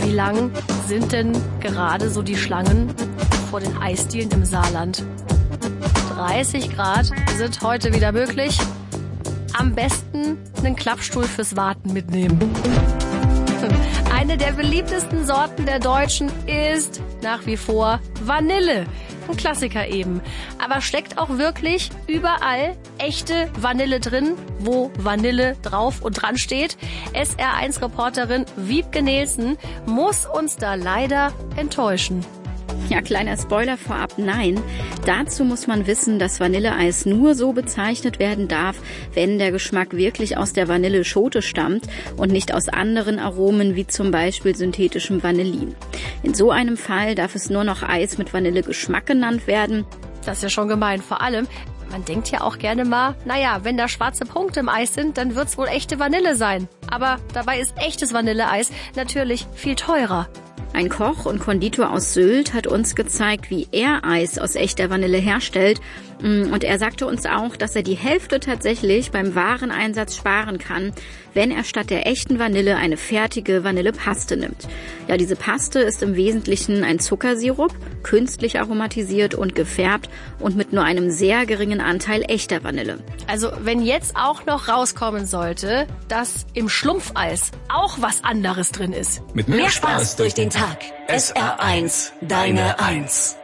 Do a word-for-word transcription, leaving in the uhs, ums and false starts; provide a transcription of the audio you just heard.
Wie lang sind denn gerade so die Schlangen vor den Eisdielen im Saarland? dreißig Grad sind heute wieder möglich. Am besten einen Klappstuhl fürs Warten mitnehmen. Eine der beliebtesten Sorten der Deutschen ist nach wie vor Vanille. Ein Klassiker eben. Aber steckt auch wirklich überall echte Vanille drin, wo Vanille drauf und dran steht? S R eins Reporterin Wiebke Nelson muss uns da leider enttäuschen. Ja, kleiner Spoiler vorab, nein. Dazu muss man wissen, dass Vanilleeis nur so bezeichnet werden darf, wenn der Geschmack wirklich aus der Vanilleschote stammt und nicht aus anderen Aromen wie zum Beispiel synthetischem Vanillin. In so einem Fall darf es nur noch Eis mit Vanillegeschmack genannt werden. Das ist ja schon gemein. Vor allem, man denkt ja auch gerne mal, naja, wenn da schwarze Punkte im Eis sind, dann wird's wohl echte Vanille sein. Aber dabei ist echtes Vanilleeis natürlich viel teurer. Ein Koch und Konditor aus Sylt hat uns gezeigt, wie er Eis aus echter Vanille herstellt. Und er sagte uns auch, dass er die Hälfte tatsächlich beim Wareneinsatz sparen kann, wenn er statt der echten Vanille eine fertige Vanillepaste nimmt. Ja, diese Paste ist im Wesentlichen ein Zuckersirup, künstlich aromatisiert und gefärbt und mit nur einem sehr geringen Anteil echter Vanille. Also wenn jetzt auch noch rauskommen sollte, dass im Schlumpfeis auch was anderes drin ist. Mit mehr Spaß durch den Tag. S R eins, deine Eins.